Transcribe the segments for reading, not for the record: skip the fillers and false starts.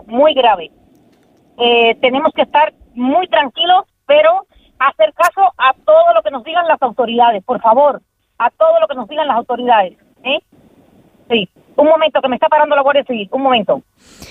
algo muy grave. Tenemos que estar muy tranquilos, pero hacer caso a todo lo que nos digan las autoridades, por favor, a todo lo que nos digan las autoridades. Sí, un momento, que me está parando la Guardia Civil, un momento.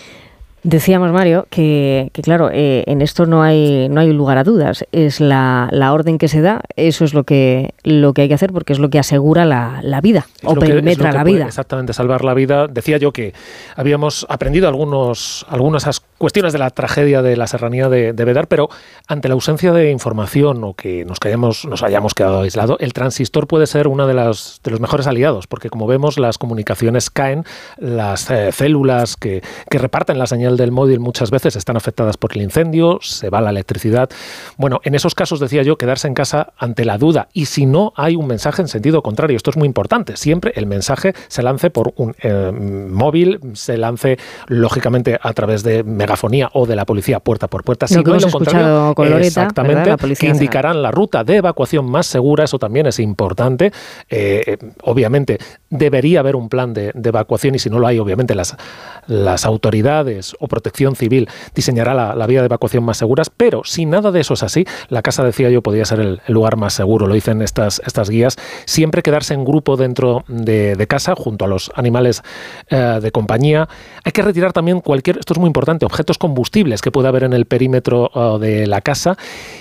Decíamos, Mario, que claro, en esto no hay lugar a dudas. Es la orden que se da, eso es lo que hay que hacer, porque es lo que asegura la vida, o perimetra la vida. Exactamente, salvar la vida. Decía yo que habíamos aprendido algunas cuestiones de la tragedia de la serranía de Bedar, pero ante la ausencia de información o que nos hayamos quedado aislados, el transistor puede ser uno de los mejores aliados, porque como vemos, las comunicaciones caen, las células que reparten la señal del móvil muchas veces están afectadas por el incendio, se va la electricidad. Bueno, en esos casos, decía yo, quedarse en casa ante la duda, y si no hay un mensaje en sentido contrario, esto es muy importante, siempre el mensaje se lance por un móvil, se lance lógicamente a través de megafonía o de la policía puerta por puerta, si no, lo contrario, con Loreta, exactamente, que indicarán la ruta de evacuación más segura. Eso también es importante. Obviamente debería haber un plan de evacuación, y si no lo hay, obviamente las autoridades o Protección Civil diseñará la vía de evacuación más seguras, pero si nada de eso es así, la casa, decía yo, podría ser el lugar más seguro. Lo dicen estas guías. Siempre quedarse en grupo dentro de casa, junto a los animales de compañía. Hay que retirar también esto es muy importante, objetos combustibles que pueda haber en el perímetro de la casa.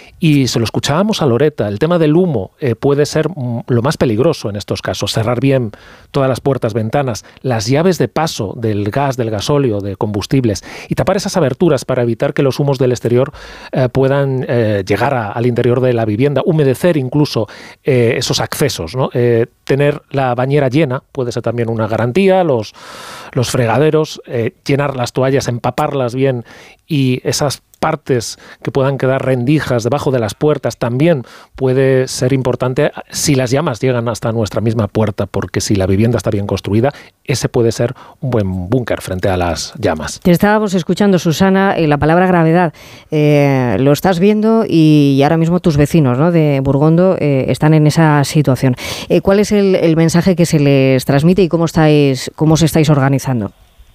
Y se lo escuchábamos a Loreta, el tema del humo puede ser lo más peligroso en estos casos. Cerrar bien todas las puertas, ventanas, las llaves de paso del gas, del gasóleo, de combustibles, y tapar esas aberturas para evitar que los humos del exterior puedan llegar al interior de la vivienda, humedecer incluso esos accesos, ¿no? Tener la bañera llena puede ser también una garantía, los fregaderos, llenar las toallas, empaparlas bien, y esas partes que puedan quedar rendijas debajo de las puertas también puede ser importante si las llamas llegan hasta nuestra misma puerta, porque si la vivienda está bien construida, ese puede ser un buen búnker frente a las llamas. Te estábamos escuchando, Susana, la palabra gravedad. Lo estás viendo, y ahora mismo tus vecinos, ¿no?, de Burgondo están en esa situación. ¿Cuál es el mensaje que se les transmite y cómo os estáis organizando?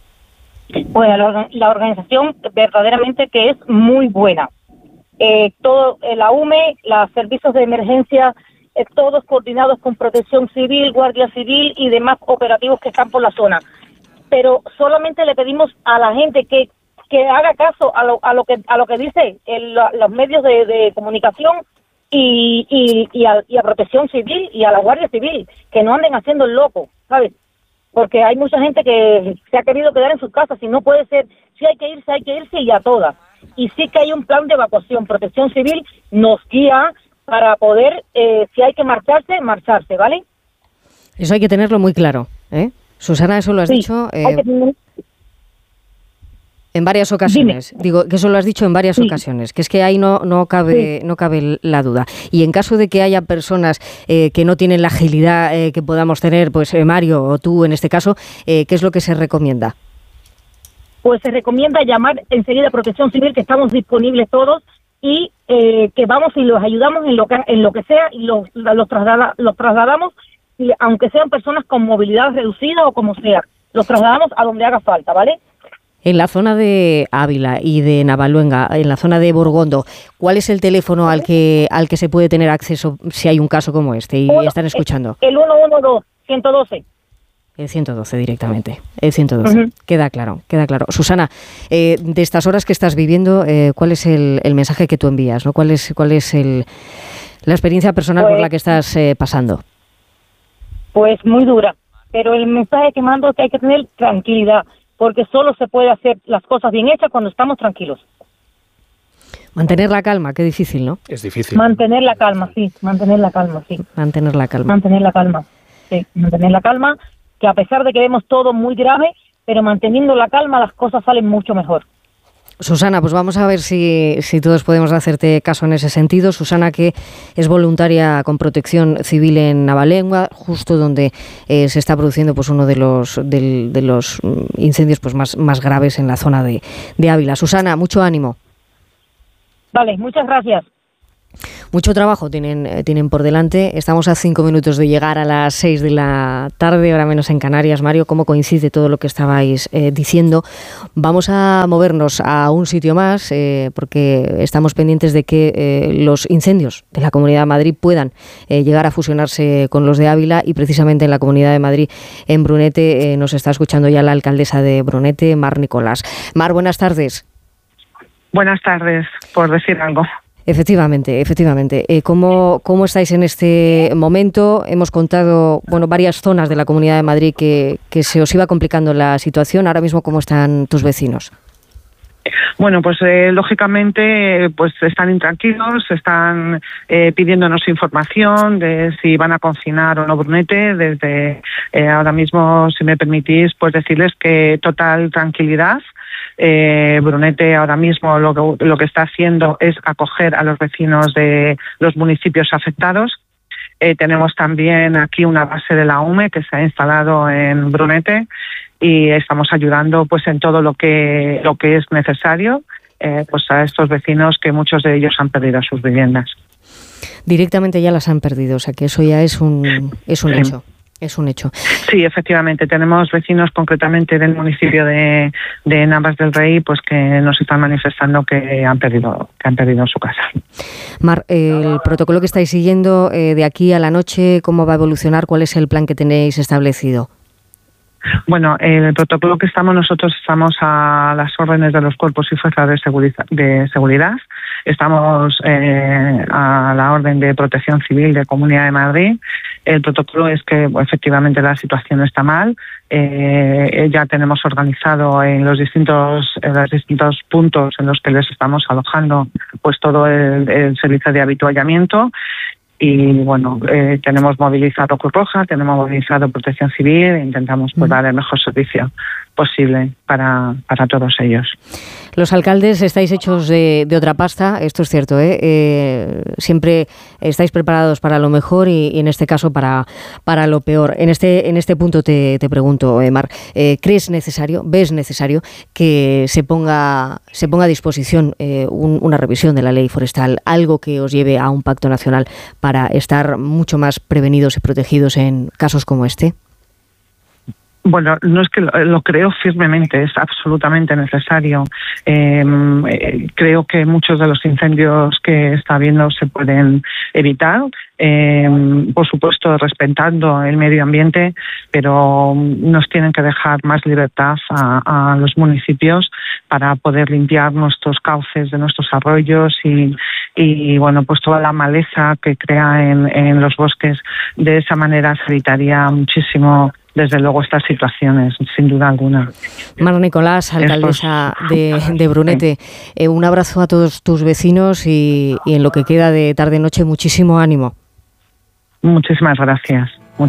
Bueno, la organización verdaderamente que es muy buena. Todo la UME, los servicios de emergencia, todos coordinados con Protección Civil, Guardia Civil y demás operativos que están por la zona. Pero solamente le pedimos a la gente que haga caso a lo que dice los medios de comunicación y a Protección Civil y a la Guardia Civil, que no anden haciendo el loco, ¿sabes? Porque hay mucha gente que se ha querido quedar en sus casas, y no puede ser. Si hay que irse y a todas. Y sí que hay un plan de evacuación. Protección Civil nos guía para poder, si hay que marcharse, ¿vale? Eso hay que tenerlo muy claro, ¿eh? Susana, eso lo has dicho en varias ocasiones. Dime. Digo que eso lo has dicho en varias ocasiones, que es que ahí no cabe la duda. Y en caso de que haya personas que no tienen la agilidad que podamos tener, pues Mario o tú en este caso, ¿qué es lo que se recomienda? Pues se recomienda llamar enseguida a Protección Civil, que estamos disponibles todos, y que vamos y los ayudamos en lo que sea, y los trasladamos, y aunque sean personas con movilidad reducida o como sea, los trasladamos a donde haga falta, ¿vale? En la zona de Ávila y de Navaluenga, en la zona de Burgondo, ¿cuál es el teléfono al que se puede tener acceso si hay un caso como este y están escuchando? El 112, 112. El 112 directamente, el 112. Uh-huh. Queda claro. Susana, de estas horas que estás viviendo, ¿cuál es el mensaje que tú envías, ¿no? ¿Cuál es la experiencia personal por la que estás pasando? Pues muy dura, pero el mensaje que mando es que hay que tener tranquilidad, porque solo se puede hacer las cosas bien hechas cuando estamos tranquilos. Mantener la calma, qué difícil, ¿no? Es difícil. Mantener la calma, sí. Mantener la calma, que a pesar de que vemos todo muy grave, pero manteniendo la calma las cosas salen mucho mejor. Susana, pues vamos a ver si todos podemos hacerte caso en ese sentido. Susana, que es voluntaria con Protección Civil en Navaluenga, justo donde se está produciendo pues uno de los incendios pues más graves en la zona de Ávila. Susana, mucho ánimo. Vale, muchas gracias. Mucho trabajo tienen por delante. Estamos a 5 minutos de llegar a las 6 de la tarde, ahora menos en Canarias. Mario, ¿cómo coincide todo lo que estabais diciendo? Vamos a movernos a un sitio más porque estamos pendientes de que los incendios de la Comunidad de Madrid puedan llegar a fusionarse con los de Ávila, y precisamente en la Comunidad de Madrid, en Brunete, nos está escuchando ya la alcaldesa de Brunete, Mar Nicolás. Mar, buenas tardes. Buenas tardes, por decir algo. Efectivamente. ¿Cómo estáis en este momento? Hemos contado varias zonas de la Comunidad de Madrid que se os iba complicando la situación. Ahora mismo, ¿cómo están tus vecinos? Bueno, pues lógicamente pues están intranquilos, están pidiéndonos información de si van a confinar o no Brunete. Desde ahora mismo, si me permitís, pues decirles que total tranquilidad. Brunete ahora mismo lo que está haciendo es acoger a los vecinos de los municipios afectados. Tenemos también aquí una base de la UME que se ha instalado en Brunete y estamos ayudando pues en todo lo que es necesario pues a estos vecinos, que muchos de ellos han perdido sus viviendas. Directamente ya las han perdido, o sea que eso ya es un hecho. Es un hecho. Sí, efectivamente. Tenemos vecinos concretamente del municipio de Navas del Rey, pues que nos están manifestando que han perdido su casa. Mar, el protocolo que estáis siguiendo de aquí a la noche, ¿cómo va a evolucionar? ¿Cuál es el plan que tenéis establecido? Bueno, el protocolo que nosotros estamos a las órdenes de los cuerpos y fuerzas de seguridad. Estamos a la orden de Protección Civil de Comunidad de Madrid. El protocolo es que efectivamente la situación está mal. Ya tenemos organizado en los distintos puntos en los que les estamos alojando pues todo el servicio de habituallamiento. Y bueno, tenemos movilizado Cruz Roja, tenemos movilizado Protección Civil e intentamos dar el mejor servicio posible para todos ellos. Los alcaldes estáis hechos de otra pasta, esto es cierto, siempre estáis preparados para lo mejor y en este caso para lo peor. En este punto te pregunto, Mar, ves necesario que se ponga a disposición una revisión de la ley forestal, algo que os lleve a un pacto nacional para estar mucho más prevenidos y protegidos en casos como este? Bueno, no es que lo creo firmemente, es absolutamente necesario. Creo que muchos de los incendios que está habiendo se pueden evitar, por supuesto respetando el medio ambiente, pero nos tienen que dejar más libertad a los municipios para poder limpiar nuestros cauces de nuestros arroyos y bueno, pues toda la maleza que crea en los bosques. De esa manera se evitaría muchísimo, desde luego, estas situaciones, sin duda alguna. Mar Nicolás, alcaldesa de Brunete, un abrazo a todos tus vecinos y en lo que queda de tarde-noche, muchísimo ánimo. Muchísimas gracias.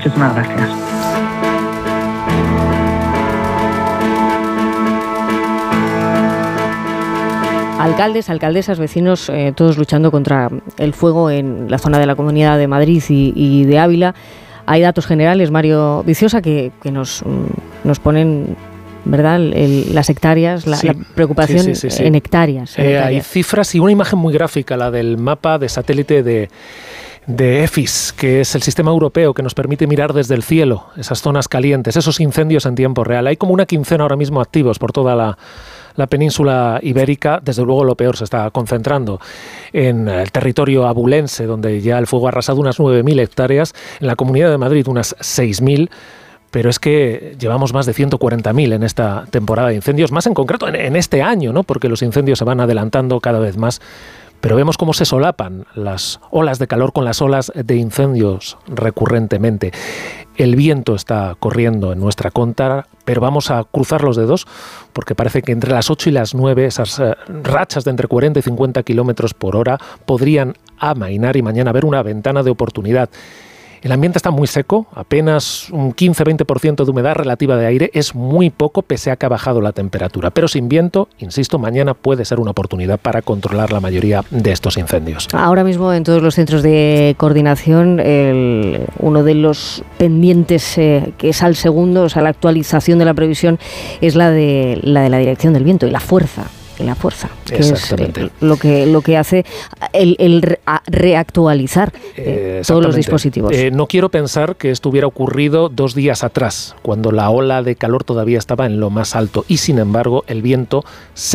Alcaldes, alcaldesas, vecinos, todos luchando contra el fuego en la zona de la Comunidad de Madrid y de Ávila. Hay datos generales, Mario Viciosa, que nos ponen, ¿verdad?, las hectáreas, la preocupación en hectáreas. Hay cifras y una imagen muy gráfica, la del mapa de satélite de EFIS, que es el sistema europeo que nos permite mirar desde el cielo esas zonas calientes, esos incendios en tiempo real. Hay como una quincena ahora mismo activos por toda la península ibérica. Desde luego lo peor se está concentrando en el territorio abulense, donde ya el fuego ha arrasado unas 9.000 hectáreas, en la Comunidad de Madrid unas 6.000, pero es que llevamos más de 140.000 en esta temporada de incendios, más en concreto en este año, ¿no?, porque los incendios se van adelantando cada vez más. Pero vemos cómo se solapan las olas de calor con las olas de incendios recurrentemente. El viento está corriendo en nuestra contra, pero vamos a cruzar los dedos porque parece que entre las 8 y las 9 esas rachas de entre 40 y 50 kilómetros por hora podrían amainar y mañana haber una ventana de oportunidad. El ambiente está muy seco, apenas un 15-20% de humedad relativa de aire, es muy poco pese a que ha bajado la temperatura. Pero sin viento, insisto, mañana puede ser una oportunidad para controlar la mayoría de estos incendios. Ahora mismo en todos los centros de coordinación, uno de los pendientes que es al segundo, o sea, la actualización de la previsión, es la de la dirección del viento y la fuerza la fuerza, que es lo que hace el reactualizar todos los dispositivos. No quiero pensar que esto hubiera ocurrido 2 días atrás, cuando la ola de calor todavía estaba en lo más alto, y sin embargo el viento